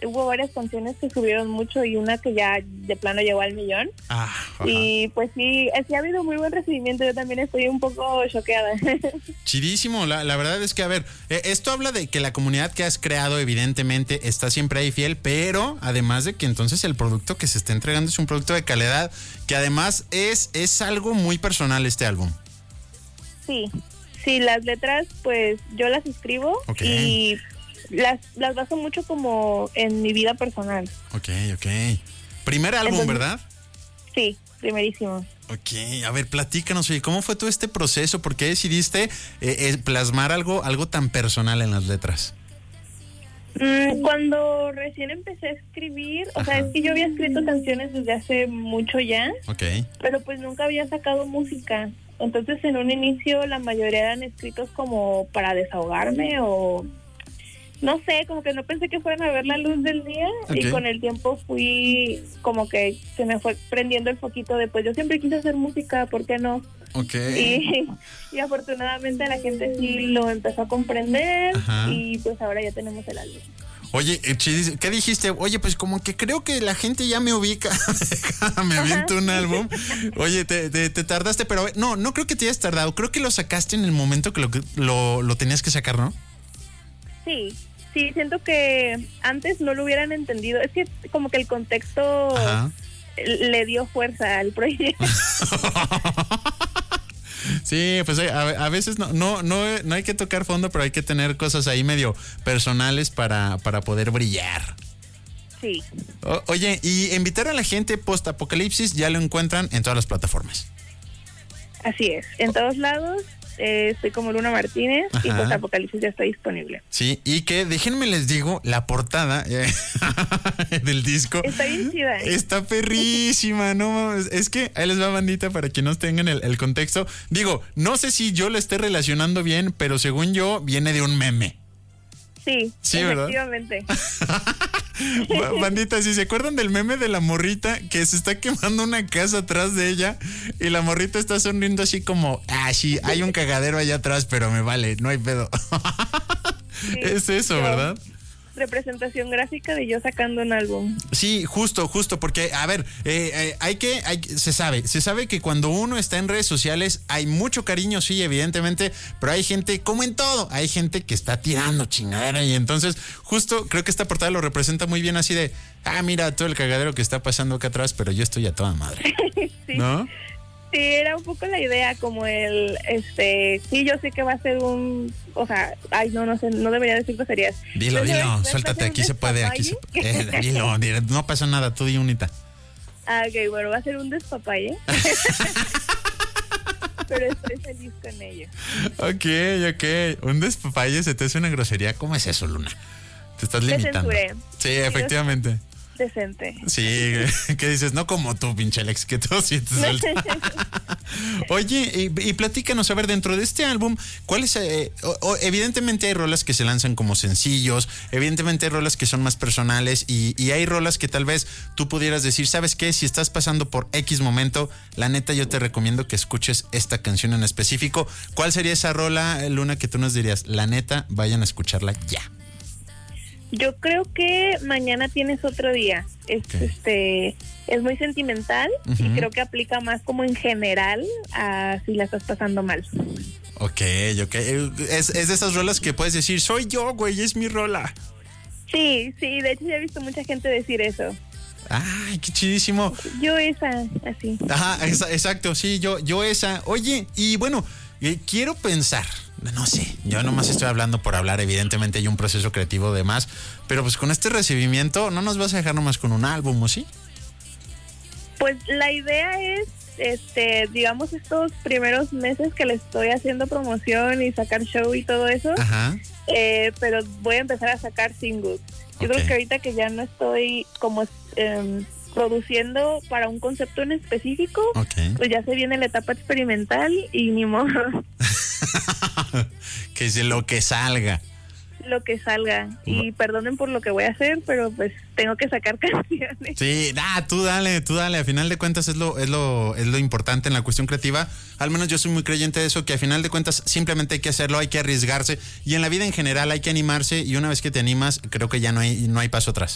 hubo varias canciones que subieron mucho y una que ya de plano llegó al 1,000,000. Y pues sí ha habido muy buen recibimiento. Yo también estoy un poco choqueada. Chidísimo, la verdad es que, a ver, esto habla de que la comunidad que has creado evidentemente está siempre ahí fiel, pero además de que entonces el producto que se está entregando es un producto de calidad, que además es algo muy personal este álbum. Sí, las letras pues yo las escribo y las baso mucho como en mi vida personal. Ok. Primer álbum, entonces, ¿verdad? Sí, primerísimo. Ok, a ver, platícanos, oye, ¿cómo fue todo este proceso? ¿Por qué decidiste plasmar algo tan personal en las letras? Cuando recién empecé a escribir, o sea, es que yo había escrito canciones desde hace mucho ya, pero pues nunca había sacado música. Entonces, en un inicio, la mayoría eran escritos como para desahogarme o... No sé, como que no pensé que fueran a ver la luz del día y con el tiempo fui como que se me fue prendiendo el foquito de pues yo siempre quise hacer música, ¿por qué no? Y afortunadamente la gente sí lo empezó a comprender y pues ahora ya tenemos el álbum. Oye, ¿qué dijiste? Oye, pues como que creo que la gente ya me ubica. Me aviento un álbum. Oye, te tardaste, pero no creo que te hayas tardado. Creo que lo sacaste en el momento que lo tenías que sacar, ¿no? Sí, siento que antes no lo hubieran entendido. Es que como que el contexto le dio fuerza al proyecto. Sí, pues a veces no hay que tocar fondo, pero hay que tener cosas ahí medio personales para poder brillar. Sí. Oye, y invitar a la gente post-apocalipsis ya lo encuentran en todas las plataformas. Así es, en todos lados. Estoy como Luna Martínez y pues Apocalipsis ya está disponible. Sí, y que déjenme les digo, la portada del disco está bien chida. Está perrísima, no, es que ahí les va, bandita, para que no tengan el contexto. Digo, no sé si yo lo esté relacionando bien, pero según yo viene de un meme. Sí, efectivamente. Bandita, si se acuerdan del meme de la morrita que se está quemando una casa atrás de ella y la morrita está sonriendo así como, sí, hay un cagadero allá atrás, pero me vale, no hay pedo. Sí, es eso, ¿verdad? Representación gráfica de yo sacando un álbum. Sí, justo, porque, a ver, se sabe que cuando uno está en redes sociales hay mucho cariño, sí, evidentemente, pero hay gente, como en todo, hay gente que está tirando chingadera y entonces, justo creo que esta portada lo representa muy bien así de, mira todo el cagadero que está pasando acá atrás, pero yo estoy a toda madre. Sí. ¿No? Sí, era un poco la idea, como sí, yo sé que va a ser no sé, no debería decir groserías. Dilo, suéltate, aquí se puede, dilo, no pasa nada, tú di unita. Ok, bueno, va a ser un despapalle. Pero estoy feliz con ello. Ok, un despapalle se te hace una grosería, ¿cómo es eso, Luna? Te estás limitando. Te censuré. Sí, efectivamente. Decente. Sí, ¿qué dices? No como tú, pinche Alex, que tú sientes alto. Oye, y platícanos, a ver, dentro de este álbum, ¿cuáles? Evidentemente hay rolas que se lanzan como sencillos, evidentemente hay rolas que son más personales y hay rolas que tal vez tú pudieras decir, ¿sabes qué? Si estás pasando por X momento, la neta yo te recomiendo que escuches esta canción en específico. ¿Cuál sería esa rola, Luna, que tú nos dirías? La neta, vayan a escucharla ya. Yo creo que Mañana tienes otro día. Es muy sentimental y creo que aplica más como en general a si la estás pasando mal. Ok. Es de esas rolas que puedes decir, soy yo, güey, es mi rola. Sí, de hecho ya he visto mucha gente decir eso. Ay, qué chidísimo. Yo esa, así. Ajá, exacto, sí, yo esa. Oye, y bueno, quiero pensar, no sé, yo nomás estoy hablando por hablar, evidentemente hay un proceso creativo de más, pero pues con este recibimiento no nos vas a dejar nomás con un álbum, ¿o sí? Pues la idea es, digamos, estos primeros meses que le estoy haciendo promoción y sacar show y todo eso, pero voy a empezar a sacar singles. Yo creo que ahorita que ya no estoy como produciendo para un concepto en específico, pues ya se viene la etapa experimental y ni modo. Que es lo que salga. Lo que salga. Y perdonen por lo que voy a hacer, pero pues tengo que sacar canciones. Sí, tú dale. A final de cuentas es lo importante en la cuestión creativa. Al menos yo soy muy creyente de eso, que a final de cuentas simplemente hay que hacerlo, hay que arriesgarse. Y en la vida en general hay que animarse. Y una vez que te animas, creo que ya no hay paso atrás.